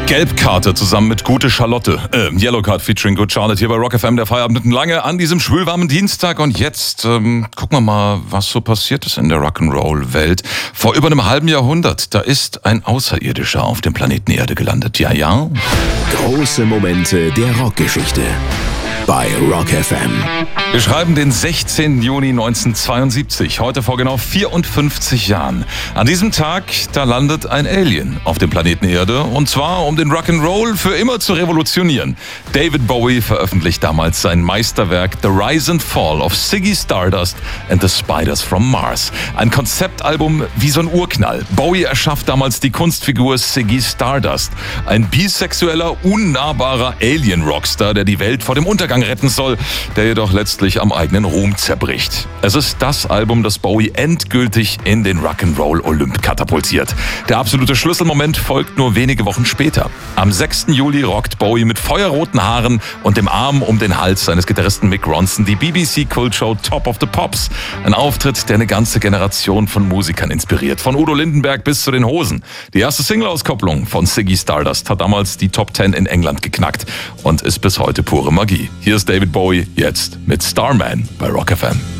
Gelbkarte zusammen mit Gute Charlotte. Yellow Card featuring Good Charlotte hier bei Rock FM, der Feierabend mitten lange an diesem schwülwarmen Dienstag. Und jetzt gucken wir mal, was so passiert ist in der Rock'n'Roll-Welt. Vor über einem halben Jahrhundert, da ist ein Außerirdischer auf dem Planeten Erde gelandet. Ja, ja. Große Momente der Rockgeschichte bei Rock FM. Wir schreiben den 16. Juni 1972, heute vor genau 54 Jahren. An diesem Tag, da landet ein Alien auf dem Planeten Erde, und zwar um den Rock'n'Roll für immer zu revolutionieren. David Bowie veröffentlicht damals sein Meisterwerk The Rise and Fall of Ziggy Stardust and the Spiders from Mars. Ein Konzeptalbum wie so ein Urknall. Bowie erschafft damals die Kunstfigur Ziggy Stardust, ein bisexueller, unnahbarer Alien-Rockstar, der die Welt vor dem Untergang retten soll, der jedoch letztlich am eigenen Ruhm zerbricht. Es ist das Album, das Bowie endgültig in den Rock'n'Roll Olymp katapultiert. Der absolute Schlüsselmoment folgt nur wenige Wochen später. Am 6. Juli rockt Bowie mit feuerroten Haaren und dem Arm um den Hals seines Gitarristen Mick Ronson die BBC-Kultshow Top of the Pops. Ein Auftritt, der eine ganze Generation von Musikern inspiriert, von Udo Lindenberg bis zu den Hosen. Die erste Single-Auskopplung von Ziggy Stardust hat damals die Top 10 in England geknackt und ist bis heute pure Magie. Hier ist David Bowie jetzt mit Starman bei Rock FM.